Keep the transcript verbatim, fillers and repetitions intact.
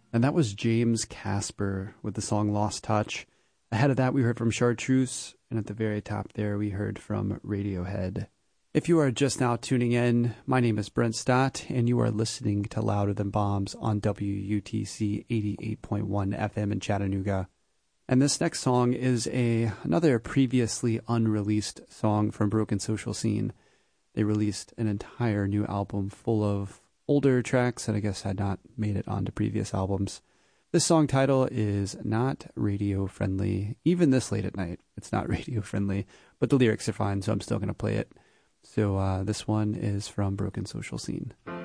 And that was James Casper with the song Lost Touch. Ahead of that, we heard from Chartreuse, and at the very top there, we heard from Radiohead. If you are just now tuning in, my name is Brent Stott, and you are listening to Louder Than Bombs on W U T C eighty-eight point one F M in Chattanooga. And this next song is a another previously unreleased song from Broken Social Scene. They released an entire new album full of older tracks that I guess had not made it onto previous albums. This song title is not radio friendly. Even this late at night, it's not radio friendly, but the lyrics are fine, so I'm still going to play it. So uh, this one is from Broken Social Scene.